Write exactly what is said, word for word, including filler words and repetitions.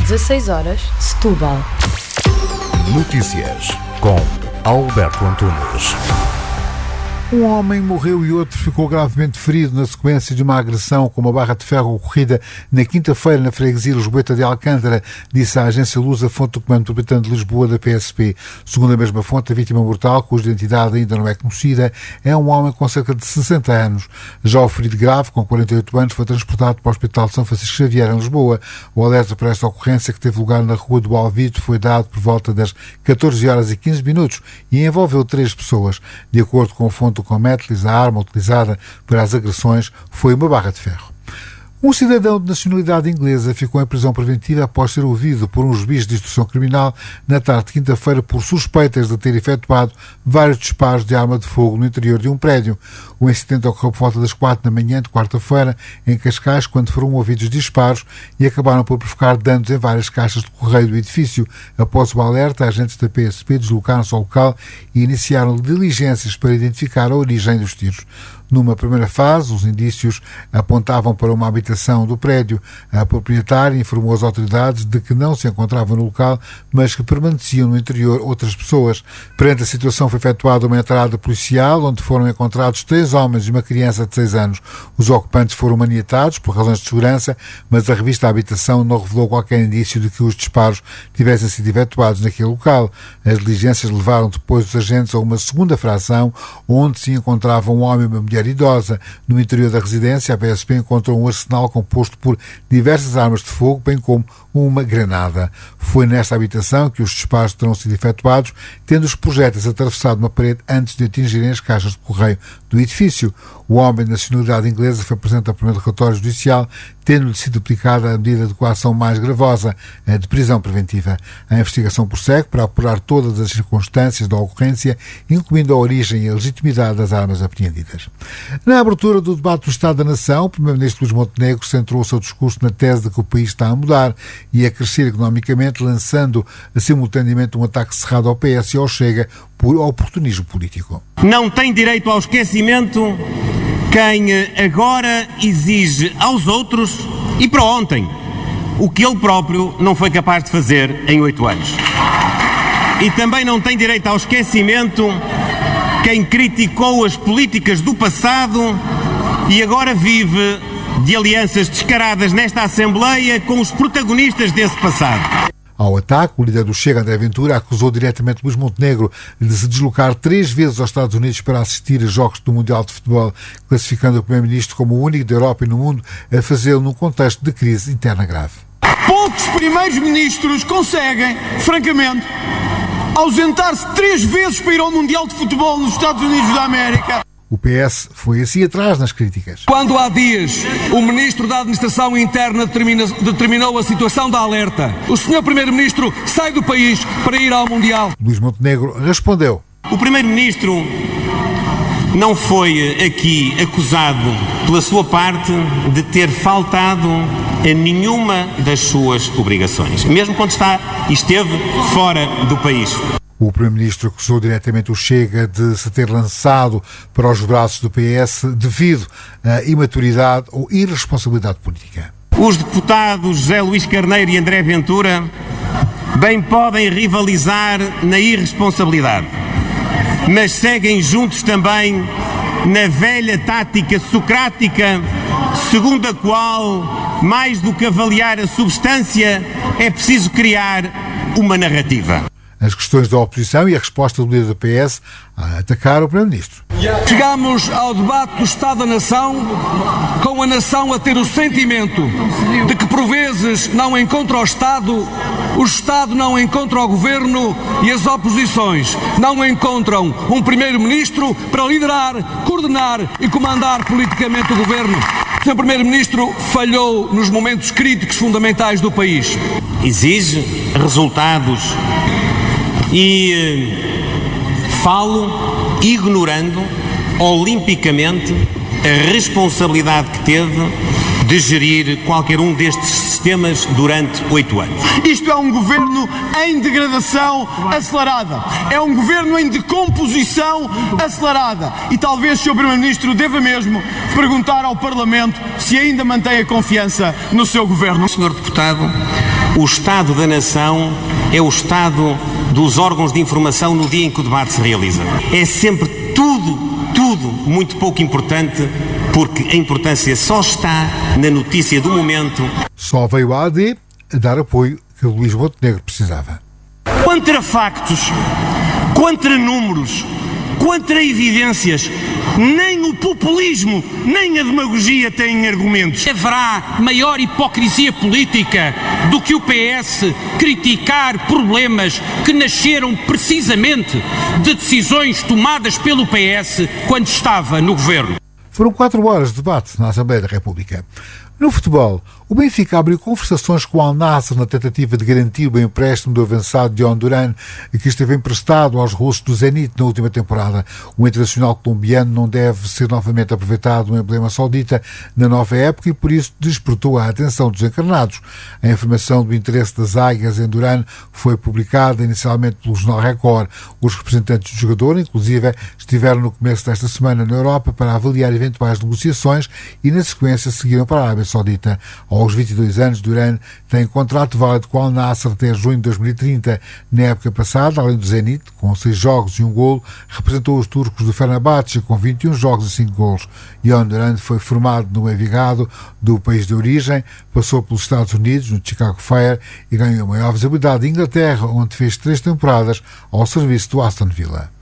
dezasseis horas, Setúbal. Notícias com Alberto Antunes. Um homem morreu e outro ficou gravemente ferido na sequência de uma agressão com uma barra de ferro ocorrida na quinta-feira na freguesia lisboeta de Alcântara, disse a agência Lusa, fonte do Comando Metropolitano de Lisboa da P S P. Segundo a mesma fonte, a vítima mortal, cuja identidade ainda não é conhecida, é um homem com cerca de sessenta anos. Já o ferido grave, com quarenta e oito anos, foi transportado para o Hospital de São Francisco Xavier, em Lisboa. O alerta para esta ocorrência, que teve lugar na Rua do Alvito, foi dado por volta das catorze horas e quinze minutos e envolveu três pessoas. De acordo com a fonte do Cometlis, a arma utilizada para as agressões foi uma barra de ferro. Um cidadão de nacionalidade inglesa ficou em prisão preventiva após ser ouvido por um juiz de instrução criminal na tarde de quinta-feira por suspeitas de ter efetuado vários disparos de arma de fogo no interior de um prédio. O incidente ocorreu por volta das quatro da manhã de quarta-feira em Cascais, quando foram ouvidos disparos e acabaram por provocar danos em várias caixas de correio do edifício. Após o alerta, agentes da P S P deslocaram-se ao local e iniciaram diligências para identificar a origem dos tiros. Numa primeira fase, os indícios apontavam para uma habitação do prédio. A proprietária informou as autoridades de que não se encontrava no local, mas que permaneciam no interior outras pessoas. Perante a situação, foi efetuada uma entrada policial, onde foram encontrados três homens e uma criança de seis anos. Os ocupantes foram maniatados por razões de segurança, mas a revista Habitação não revelou qualquer indício de que os disparos tivessem sido efetuados naquele local. As diligências levaram depois os agentes a uma segunda fração, onde se encontravam um homem e uma mulher idosa. No interior da residência, a P S P encontrou um arsenal composto por diversas armas de fogo, bem como uma granada. Foi nesta habitação que os disparos terão sido efetuados, tendo os projéteis atravessado uma parede antes de atingirem as caixas de correio do edifício. O homem de nacionalidade inglesa foi presente ao primeiro relatório judicial, tendo-lhe sido aplicada a medida de coação mais gravosa, a de prisão preventiva. A investigação prossegue para apurar todas as circunstâncias da ocorrência, incluindo a origem e a legitimidade das armas apreendidas. Na abertura do debate do Estado da Nação, o primeiro-ministro Luís Montenegro centrou o seu discurso na tese de que o país está a mudar e a crescer economicamente, lançando simultaneamente um ataque cerrado ao P S e ao Chega por oportunismo político. Não tem direito ao esquecimento quem agora exige aos outros e para ontem o que ele próprio não foi capaz de fazer em oito anos. E também não tem direito ao esquecimento quem criticou as políticas do passado e agora vive de alianças descaradas nesta Assembleia com os protagonistas desse passado. Ao ataque, o líder do Chega, André Ventura, acusou diretamente Luís Montenegro de se deslocar três vezes aos Estados Unidos para assistir a jogos do Mundial de Futebol, classificando o primeiro-ministro como o único da Europa e no mundo a fazê-lo num contexto de crise interna grave. Poucos primeiros-ministros conseguem, francamente, ausentar-se três vezes para ir ao Mundial de Futebol nos Estados Unidos da América. O P S foi assim atrás nas críticas. Quando há dias o Ministro da Administração Interna determina, determinou a situação da alerta, o senhor Primeiro-Ministro sai do país para ir ao Mundial. Luís Montenegro respondeu. O Primeiro-Ministro não foi aqui acusado pela sua parte de ter faltado a nenhuma das suas obrigações, mesmo quando está e esteve fora do país. O Primeiro-Ministro acusou diretamente o Chega de se ter lançado para os braços do P S devido à imaturidade ou irresponsabilidade política. Os deputados José Luís Carneiro e André Ventura bem podem rivalizar na irresponsabilidade, mas seguem juntos também na velha tática socrática, segundo a qual, mais do que avaliar a substância, é preciso criar uma narrativa. As questões da oposição e a resposta do líder do P S a atacar o Primeiro-Ministro. Chegamos ao debate do Estado da Nação com a nação a ter o sentimento de que por vezes não encontra o Estado, o Estado não encontra o Governo e as oposições não encontram um Primeiro-Ministro para liderar, coordenar e comandar politicamente o Governo. O senhor Primeiro-Ministro falhou nos momentos críticos fundamentais do país. Exige resultados e eh, falo ignorando olimpicamente a responsabilidade que teve de gerir qualquer um destes sistemas durante oito anos. Isto é um governo em degradação acelerada. É um governo em decomposição acelerada. E talvez o senhor Primeiro-Ministro deva mesmo perguntar ao Parlamento se ainda mantém a confiança no seu governo. senhor Deputado O Estado da Nação é o Estado dos órgãos de informação no dia em que o debate se realiza. É sempre tudo, tudo muito pouco importante, porque a importância só está na notícia do momento. Só veio a A D a dar apoio que Luís Montenegro precisava. Contra factos, contra números, contra evidências, nem o populismo, nem a demagogia têm argumentos. Haverá maior hipocrisia política do que o P S criticar problemas que nasceram precisamente de decisões tomadas pelo P S quando estava no governo. Foram quatro horas de debate na Assembleia da República. No futebol, o Benfica abriu conversações com o Al-Nassr na tentativa de garantir o empréstimo do avançado John Duran, que esteve emprestado aos russos do Zenit na última temporada. O internacional colombiano não deve ser novamente aproveitado no emblema saudita na nova época e por isso despertou a atenção dos encarnados. A informação do interesse das Águias em Duran foi publicada inicialmente pelo Jornal Record. Os representantes do jogador, inclusive, estiveram no começo desta semana na Europa para avaliar eventuais negociações e, na sequência, seguiram para a Arábia Saudita. Aos vinte e dois anos, Duran tem contrato válido com o Al-Nassr até junho de dois mil e trinta. Na época passada, além do Zenit, com seis jogos e um golo, representou os turcos do Fenerbahçe com vinte e um jogos e cinco golos. John Duran foi formado no Envigado, do país de origem, passou pelos Estados Unidos, no Chicago Fire, e ganhou maior visibilidade em Inglaterra, onde fez três temporadas ao serviço do Aston Villa.